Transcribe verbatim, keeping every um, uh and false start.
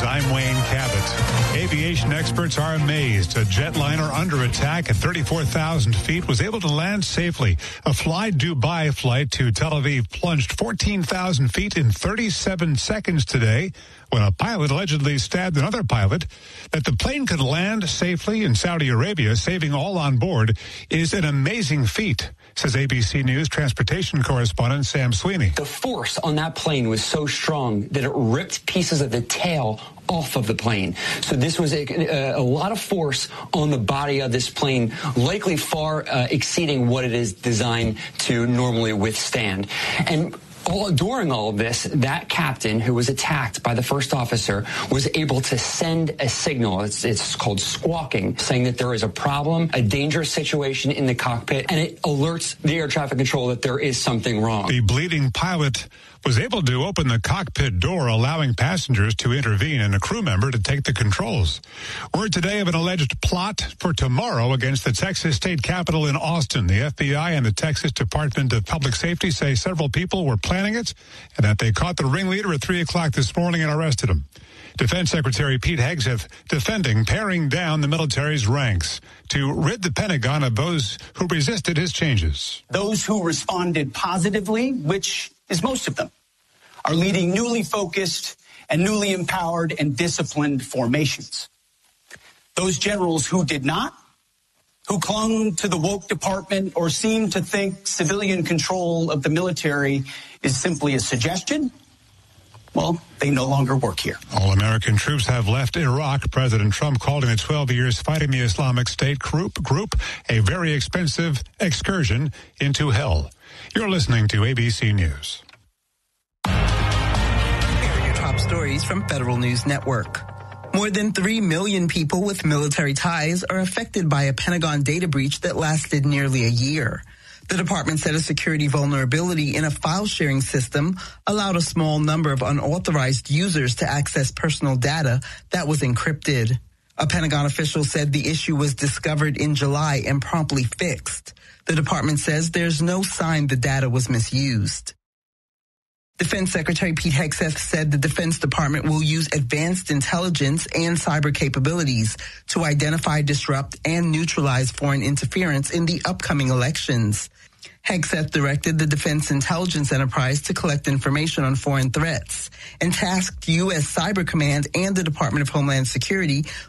I'm Wayne Cabot. Aviation experts are amazed a jetliner under attack at thirty-four thousand feet was able to land safely. A Fly Dubai flight to Tel Aviv plunged fourteen thousand feet in thirty-seven seconds today when a pilot allegedly stabbed another pilot. That the plane could land safely in Saudi Arabia, saving all on board, is an amazing feat, says A B C News transportation correspondent Sam Sweeney. The force on that plane was so strong that it ripped pieces of the tail off of the plane. So this was a, a lot of force on the body of this plane, likely far uh, exceeding what it is designed to normally withstand. And All, during all of this, that captain who was attacked by the first officer was able to send a signal. It's, it's called squawking, saying that there is a problem, a dangerous situation in the cockpit, and it alerts the air traffic control that there is something wrong. The bleeding pilot was able to open the cockpit door, allowing passengers to intervene and a crew member to take the controls. Word today of an alleged plot for tomorrow against the Texas state capitol in Austin. The F B I and the Texas Department of Public Safety say several people were planning it and that they caught the ringleader at three o'clock this morning and arrested him. Defense Secretary Pete Hegseth defending paring down the military's ranks to rid the Pentagon of those who resisted his changes. Those who responded positively, which is most of them, are leading newly focused and newly empowered and disciplined formations. Those generals who did not, who clung to the woke department or seemed to think civilian control of the military is simply a suggestion, well, they no longer work here. All American troops have left Iraq. President Trump called in the twelve years fighting the Islamic State group, group a very expensive excursion into hell. You're listening to A B C News. Here are your top stories from Federal News Network. More than three million people with military ties are affected by a Pentagon data breach that lasted nearly a year. The department said a security vulnerability in a file-sharing system allowed a small number of unauthorized users to access personal data that was encrypted. A Pentagon official said the issue was discovered in July and promptly fixed. The department says there's no sign the data was misused. Defense Secretary Pete Hegseth said the Defense Department will use advanced intelligence and cyber capabilities to identify, disrupt, and neutralize foreign interference in the upcoming elections. Hegseth directed the Defense Intelligence Enterprise to collect information on foreign threats and tasked U S. Cyber Command and the Department of Homeland Security